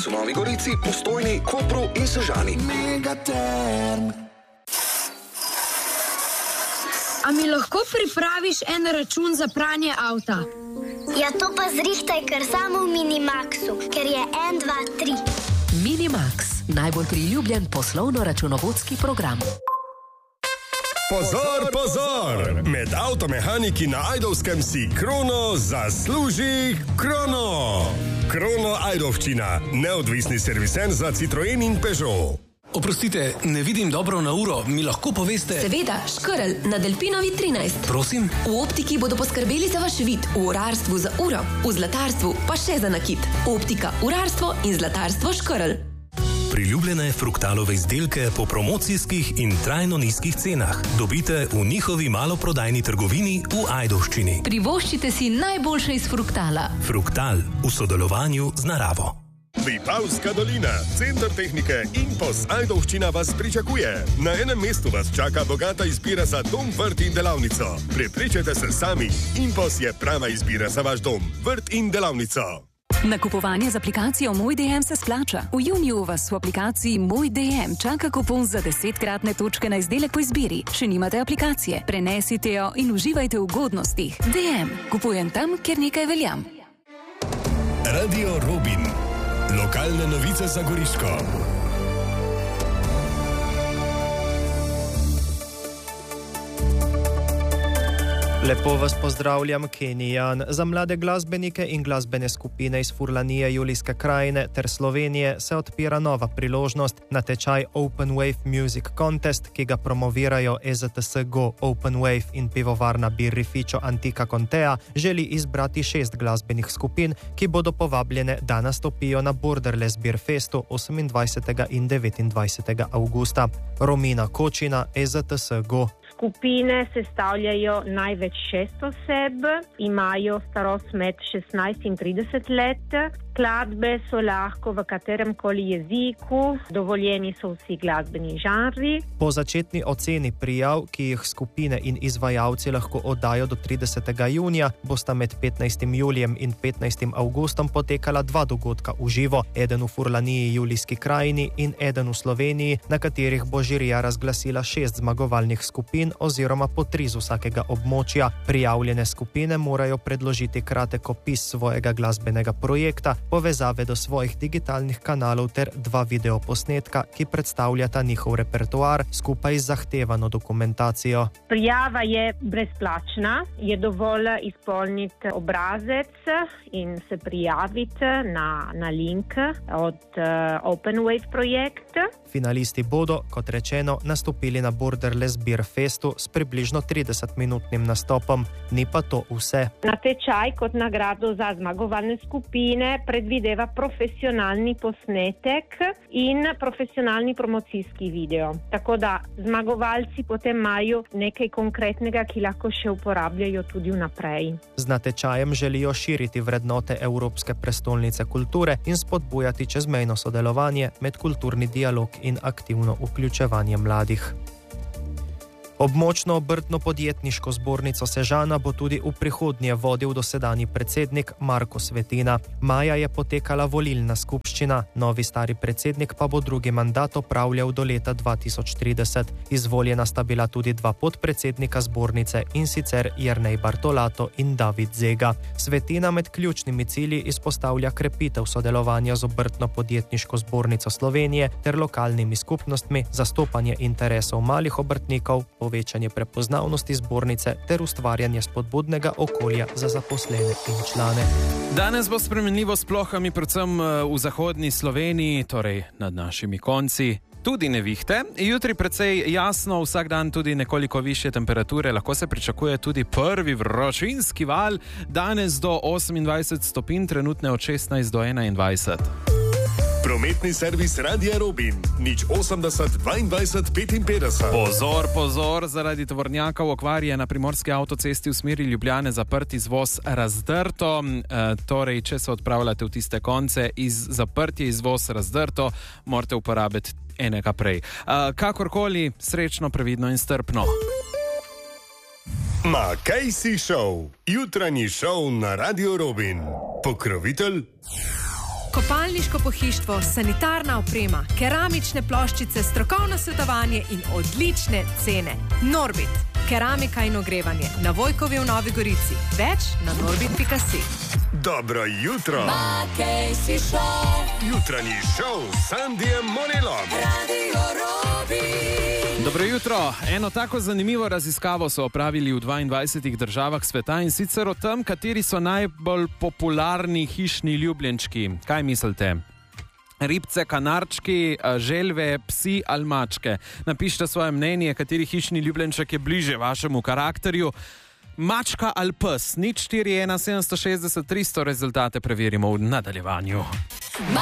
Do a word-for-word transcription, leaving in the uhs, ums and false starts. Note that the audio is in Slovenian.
vas v Novi Gorici, Postojni, Kopru in Sežani. Megaterm. A mi lahko pripraviš en račun za pranje avta? Ja, to pa zrihtaj kar samo v Minimaxu, ker je en, dva, tri. Minimax, najbolj priljubljen poslovno-računovodski program. Pozor, pozor! Med avtomehaniki na Ajdovskem si Krono zasluži Krono! Krono Ajdovščina, neodvisni serviser za Citroen in Peugeot. Oprostite, ne vidim dobro na uro, mi lahko poveste... Seveda, Škrl, na Delpinovi trinajst. Prosim? V optiki bodo poskrbeli za vaš vid, v urarstvu za uro, v zlatarstvu pa še za nakit. Optika, urarstvo in zlatarstvo Škrl. Priljubljene Fruktalove izdelke po promocijskih in trajno nizkih cenah dobite v njihovi maloprodajni trgovini v Ajdovščini. Privoščite si najboljše iz Fruktala. Fruktal v sodelovanju z naravo. Vipavska dolina, center tehnike Impos Ajdovščina vas pričakuje. Na enem mestu vas čaka bogata izbira za dom, vrt in delavnico. Prepričajte se sami, Impos je prava izbira za vaš dom, vrt in delavnico. Nakupovanje z aplikacijo Moj D M se splača. V juniju vas v aplikaciji Moj D M čaka kupon za desetkratne točke na izdelek po izbiri. Še nimate aplikacije? Prenesite jo in uživajte v ugodnostih. D M. Kupujem tam, kjer nekaj veljam. Radio Robin. Lokalne novice za Goriško. Lepo vas pozdravljam, Kenijan. Za mlade glasbenike in glasbene skupine iz Furlanije, Julijske krajine ter Slovenije se odpira nova priložnost. Natečaj Open Wave Music Contest, ki ga promovirajo E Z T S Go, Open Wave in pivovarna Birrificio Antica Contea, želi izbrati šest glasbenih skupin, ki bodo povabljene, da nastopijo na Borderless Beer Festu osemindvajsetega in devetindvajsetega avgusta. Romina Kočina, E Z T S Go. Skupine sestavljajo največ šest oseb, imajo starost med šestnajst in trideset let. Skladbe so lahko v katerem koli jeziku, dovoljeni so vsi glasbeni žanri. Po začetni oceni prijav, ki jih skupine in izvajalci lahko oddajo do tridesetega junija, bosta med petnajstim julijem in petnajstim avgustom potekala dva dogodka v živo, eden v Furlaniji, Julijski krajini in eden v Sloveniji, na katerih bo žirija razglasila šest zmagovalnih skupin oziroma po tri z vsakega območja. Prijavljene skupine morajo predložiti kratek opis svojega glasbenega projekta, povezave do svojih digitalnih kanalov ter dva videoposnetka, ki predstavljata njihov repertoar skupaj z zahtevano dokumentacijo. Prijava je brezplačna, je dovolj izpolniti obrazec in se prijaviti na, na link od uh, Open Wave projekt. Finalisti bodo, kot rečeno, nastopili na Borderless Beer Festu s približno tridesetminutnim nastopom. Ni pa to vse. Natečaj kot nagrado za zmagovalne skupine predvideva profesionalni posnetek in profesionalni promocijski video. Tako da zmagovalci potem imajo nekaj konkretnega, ki lahko še uporabljajo tudi vnaprej. Z natečajem želijo širiti vrednote Evropske prestolnice kulture in spodbujati čezmejno sodelovanje, medkulturni dialog in aktivno vključevanje mladih. Območno obrtno-podjetniško zbornico Sežana bo tudi v prihodnje vodil dosedanji predsednik Marko Svetina. Maja je potekala volilna skupščina, novi stari predsednik pa bo drugi mandat opravljal do leta dva tisoč trideset. Izvoljena sta bila tudi dva podpredsednika zbornice, in sicer Jernej Bartolato in David Zega. Svetina med ključnimi cilji izpostavlja krepitev sodelovanja z obrtno-podjetniško zbornico Slovenije ter lokalnimi skupnostmi, zastopanje interesov malih obrtnikov, povečanje prepoznavnosti zbornice ter ustvarjanje spodbudnega okolja za zaposlene in člane. Danes bo spremenljivo s plohami predvsem v zahodni Sloveniji, torej nad našimi konci. Tudi nevihte, jutri precej jasno, vsak dan tudi nekoliko višje temperature, lahko se pričakuje tudi prvi vročinski val, danes do osemindvajset stopinj, trenutne od šestnajst do enaindvajset. Prometni servis Radia Robin, nič osemdeset dvaindvajset petinpetdeset. Pozor, pozor, zaradi tovornjaka v okvarje na primorski avtocesti v smeri Ljubljane zaprt izvoz Razdrto. E, torej, če se odpravljate v tiste konce, iz zaprtje izvoz Razdrto, morate uporabiti enega prej. E, kakorkoli, srečno, previdno in strpno. Ma kaj si šov? Jutranji šov na Radio Robin. Pokrovitelj kopalniško pohištvo, sanitarna oprema, keramične ploščice, strokovno svetovanje in odlične cene. Norbit. Keramika in ogrevanje. Na Vojkovi v Novi Gorici. Več na norbit pika si. Dobro jutro. Makej si šov. Jutranji šov s Sandijem Monelom. Radio Robi. Dobro jutro. Eno tako zanimivo raziskavo so opravili v dvaindvajsetih državah sveta in sicer o tem, kateri so najbolj popularni hišni ljubljenčki. Kaj mislite? Ribce, kanarčki, želve, psi ali mačke. Napišite svoje mnenje, kateri hišni ljubljenček je bliže vašemu karakterju. Mačka ali pes? nič štiri ena sedem šest šest tristo rezultate preverimo v nadaljevanju.